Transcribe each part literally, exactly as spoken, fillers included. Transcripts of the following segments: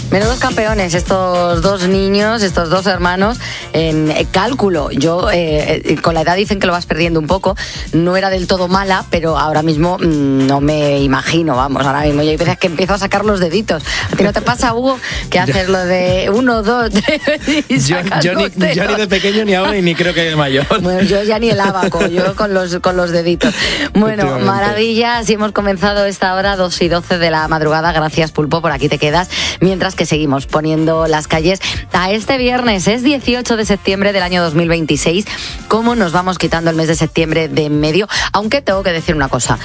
Menudos campeones estos dos niños, estos dos hermanos en cálculo. Yo, eh, con la edad dicen que lo vas perdiendo un poco. No era del todo mala, pero ahora mismo mmm, no me imagino, vamos, ahora mismo. Y hay veces que empiezo a sacar los deditos. ¿A ti no te pasa, Hugo, que haces lo de uno, dos, tres y sacas yo, yo, los ni, dedos? yo ni de pequeño ni ahora y ni creo que de mayor. Bueno, yo ya ni el abaco, yo con los, con los deditos. Bueno, maravillas, y hemos comenzado esta hora dos y doce de la madrugada. Gracias, Pulpo, por aquí te quedas. Mientras que seguimos poniendo las calles a este viernes. Es dieciocho de septiembre del año dos mil veintiséis. ¿Cómo nos vamos quitando el mes de septiembre de en medio? Aunque tengo que decir una cosa.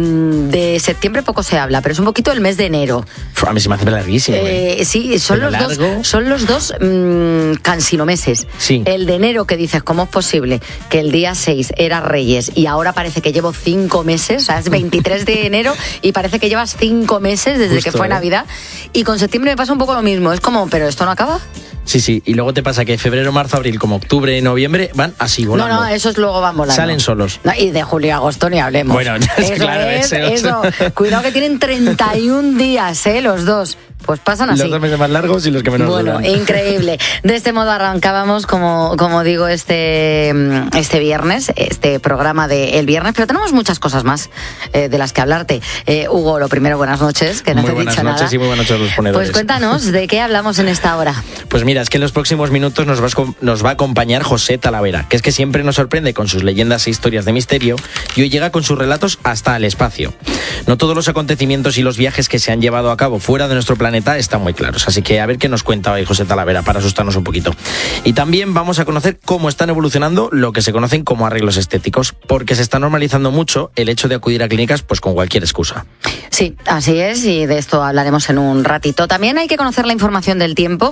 De septiembre poco se habla, pero es un poquito el mes de enero. A mí se me hace larguísimo. Eh, sí, son los, dos, son los dos mmm, cansinomeses. Sí. El de enero, que dices, ¿cómo es posible que el día seis era Reyes y ahora parece que llevo cinco meses? O sea, es veintitrés de enero y parece que llevas cinco meses desde Justo, que fue ¿eh? Navidad. Y con septiembre me pasa un poco lo mismo. Es como, ¿pero esto no acaba? Sí, sí, y luego te pasa que febrero, marzo, abril, como octubre, noviembre, van así volando. No, no, esos luego van volando. Salen solos. No, y de julio a agosto ni hablemos. Bueno, es eso claro, es, ese, eso. Cuidado que tienen treinta y un días, ¿eh? Los dos. Pues pasan así. Los dos meses más largos y los que menos Bueno, duran. Increíble. De este modo arrancábamos, como, como digo, este, este viernes, este programa de El Viernes, pero tenemos muchas cosas más eh, de las que hablarte. Eh, Hugo, lo primero, buenas noches, que no muy te he dicho nada. Buenas noches y muy buenas noches a los ponedores. Pues cuéntanos, ¿de qué hablamos en esta hora? Pues mira, es que en los próximos minutos nos va, nos va a acompañar José Talavera, que es que siempre nos sorprende con sus leyendas e historias de misterio y hoy llega con sus relatos hasta el espacio. No todos los acontecimientos y los viajes que se han llevado a cabo fuera de nuestro planeta están muy claros. Así que a ver qué nos cuenta hoy José Talavera para asustarnos un poquito. Y también vamos a conocer cómo están evolucionando lo que se conocen como arreglos estéticos, porque se está normalizando mucho el hecho de acudir a clínicas pues con cualquier excusa. Sí, así es, y de esto hablaremos en un ratito. También hay que conocer la información del tiempo.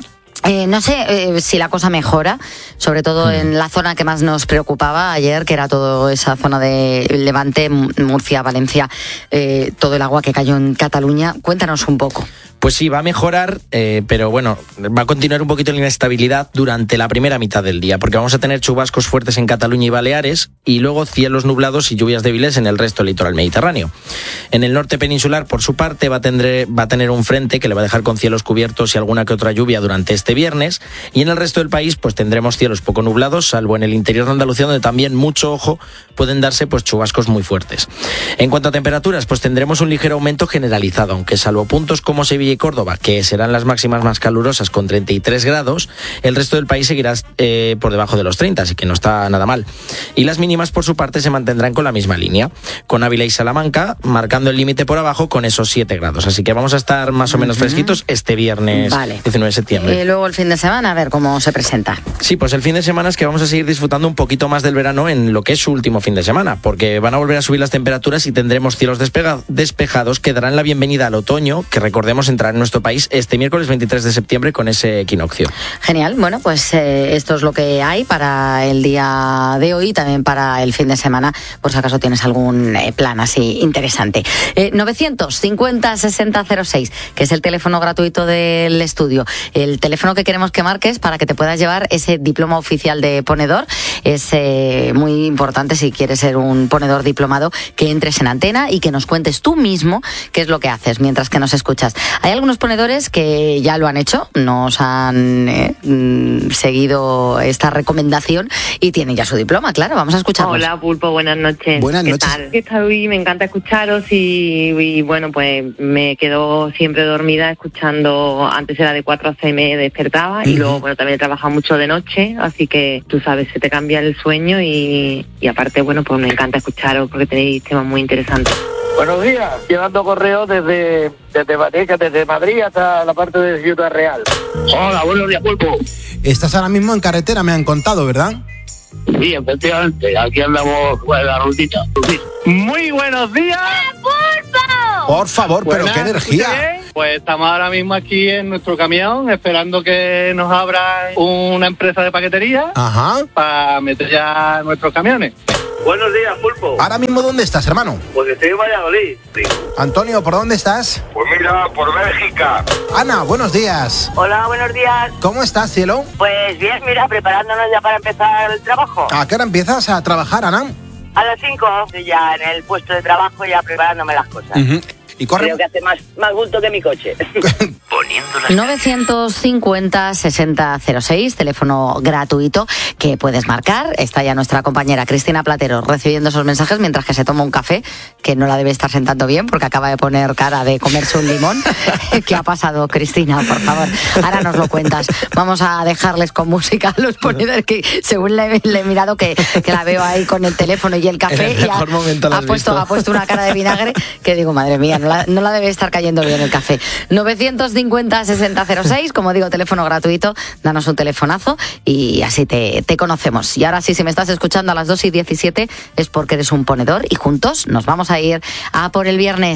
Eh, no sé eh, si la cosa mejora, sobre todo mm. en la zona que más nos preocupaba ayer, que era toda esa zona de Levante, Murcia, Valencia, eh, todo el agua que cayó en Cataluña. Cuéntanos un poco. Pues sí, va a mejorar, eh, pero bueno, va a continuar un poquito la inestabilidad durante la primera mitad del día, porque vamos a tener chubascos fuertes en Cataluña y Baleares y luego cielos nublados y lluvias débiles en el resto del litoral mediterráneo. En el norte peninsular, por su parte, va a, tener, va a tener un frente que le va a dejar con cielos cubiertos y alguna que otra lluvia durante este viernes, y en el resto del país pues tendremos cielos poco nublados, salvo en el interior de Andalucía, donde también, mucho ojo, pueden darse pues chubascos muy fuertes. En cuanto a temperaturas, pues tendremos un ligero aumento generalizado, aunque salvo puntos como Sevilla y Córdoba, que serán las máximas más calurosas con treinta y tres grados, el resto del país seguirá eh, por debajo de los treinta, así que no está nada mal. Y las mínimas, por su parte, se mantendrán con la misma línea, con Ávila y Salamanca marcando el límite por abajo con esos siete grados. Así que vamos a estar más o menos uh-huh. fresquitos este viernes vale. diecinueve de septiembre. Y luego el fin de semana, a ver cómo se presenta. Sí, pues el fin de semana es que vamos a seguir disfrutando un poquito más del verano en lo que es su último fin de semana, porque van a volver a subir las temperaturas y tendremos cielos despega- despejados que darán la bienvenida al otoño, que recordemos entrar en nuestro país este miércoles veintitrés de septiembre con ese equinoccio. Genial, bueno, pues eh, esto es lo que hay para el día de hoy y también para el fin de semana, por si acaso tienes algún eh, plan así interesante. Eh, novecientos cincuenta sesenta cero seis, que es el teléfono gratuito del estudio, el teléfono que queremos que marques para que te puedas llevar ese diploma oficial de ponedor. Es eh, muy importante, si quieres ser un ponedor diplomado, que entres en antena y que nos cuentes tú mismo qué es lo que haces mientras que nos escuchas. Hay algunos ponedores que ya lo han hecho, nos han eh, mm, seguido esta recomendación y tienen ya su diploma, claro, vamos a escucharlos. Hola, Pulpo, buenas noches. Buenas ¿Qué noches. tal? ¿Qué tal? Hoy me encanta escucharos y, y bueno, pues me quedo siempre dormida escuchando. Antes era de cuatro a seis, me despertaba uh-huh. y luego, bueno, también he trabajado mucho de noche, así que tú sabes, se te cambia el sueño y, y aparte, bueno, pues me encanta escucharos porque tenéis temas muy interesantes. Buenos días, llevando correo desde, desde, Valleca, desde Madrid hasta la parte de Ciudad Real. Hola, buenos días, Pulpo. Estás ahora mismo en carretera, me han contado, ¿verdad? Sí, efectivamente, aquí andamos pues, la rutita. Muy buenos días. ¡Pulpo! Por favor, pero Buenas, qué energía. Pues estamos ahora mismo aquí en nuestro camión esperando que nos abra una empresa de paquetería Ajá. para meter ya nuestros camiones. Buenos días, Pulpo. Ahora mismo, ¿dónde estás, hermano? Pues estoy en Valladolid. Sí. Antonio, ¿por dónde estás? Pues mira, por Bélgica. Ana, buenos días. Hola, buenos días. ¿Cómo estás, cielo? Pues bien, mira, preparándonos ya para empezar el trabajo. ¿A qué hora empiezas a trabajar, Ana? A las cinco, ya en el puesto de trabajo, ya preparándome las cosas. Uh-huh. ¿Y corre? Creo que hace más, más bulto que mi coche. Pues novecientos cincuenta sesenta cero seis, teléfono gratuito que puedes marcar. Está ya nuestra compañera Cristina Platero recibiendo esos mensajes mientras que se toma un café, que no la debe estar sentando bien porque acaba de poner cara de comerse un limón. ¿Qué ha pasado, Cristina? Por favor, ahora nos lo cuentas. Vamos a dejarles con música a los ponedores, que según le, le he mirado que, que la veo ahí con el teléfono y el café y ha, ha, puesto, ha puesto una cara de vinagre que digo, madre mía, no la, no la debe estar cayendo bien el café. novecientos cincuenta sesenta cero seis, como digo, teléfono gratuito, danos un telefonazo y así te, te conocemos. Y ahora sí, si me estás escuchando a las dos y diecisiete es porque eres un ponedor y juntos nos vamos a ir a por el viernes.